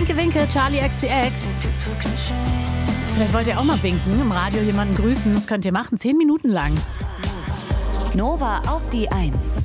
Winke, winke, Charlie XCX. Vielleicht wollt ihr auch mal winken, im Radio jemanden grüßen. Das könnt ihr machen, 10 Minuten lang. Nova auf die 1.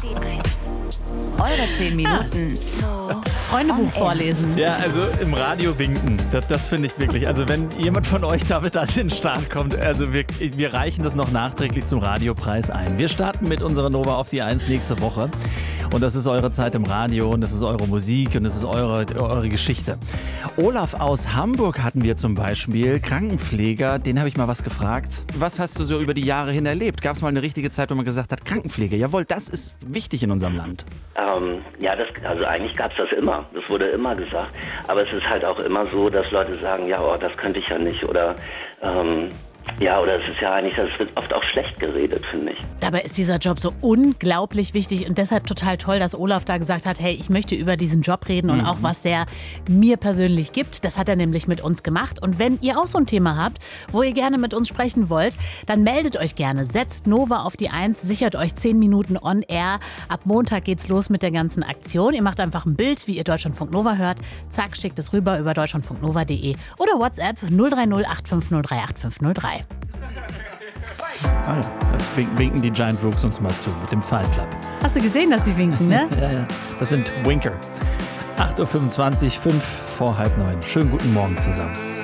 Eure 10 Minuten. Das Freundebuch vorlesen. Ja, also im Radio winken, das finde ich wirklich. Also wenn jemand von euch damit an den Start kommt, also wir reichen das noch nachträglich zum Radiopreis ein. Wir starten mit unserer Nova auf die 1 nächste Woche. Und das ist eure Zeit im Radio und das ist eure Musik und das ist eure Geschichte. Olaf aus Hamburg hatten wir zum Beispiel, Krankenpfleger, den habe ich mal was gefragt. Was hast du so über die Jahre hin erlebt? Gab es mal eine richtige Zeit, wo man gesagt hat, Krankenpflege, jawohl, das ist wichtig in unserem Land? Also eigentlich gab es das immer. Das wurde immer gesagt. Aber es ist halt auch immer so, dass Leute sagen, ja, oh, das könnte ich ja nicht. Oder oder es ist ja eigentlich, das wird oft auch schlecht geredet, finde ich. Dabei ist dieser Job so unglaublich wichtig und deshalb total toll, dass Olaf da gesagt hat, hey, ich möchte über diesen Job reden und auch was der mir persönlich gibt. Das hat er nämlich mit uns gemacht. Und wenn ihr auch so ein Thema habt, wo ihr gerne mit uns sprechen wollt, dann meldet euch gerne. Setzt Nova auf die 1, sichert euch 10 Minuten on air. Ab Montag geht's los mit der ganzen Aktion. Ihr macht einfach ein Bild, wie ihr Deutschlandfunk Nova hört. Zack, schickt es rüber über deutschlandfunknova.de oder WhatsApp 030 850 3503. Also, das winken die Giant Rooks uns mal zu mit dem Fight Club. Hast du gesehen, dass sie winken, ne? Ja. Das sind Winker. 8.25 Uhr, 5 vor halb 9. Schönen guten Morgen zusammen.